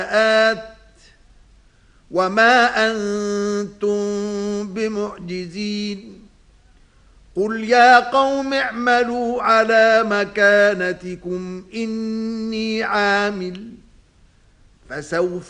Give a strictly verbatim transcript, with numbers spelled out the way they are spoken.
وما أنتم بمعجزين قل يا قوم اعملوا على مكانتكم إني عامل فسوف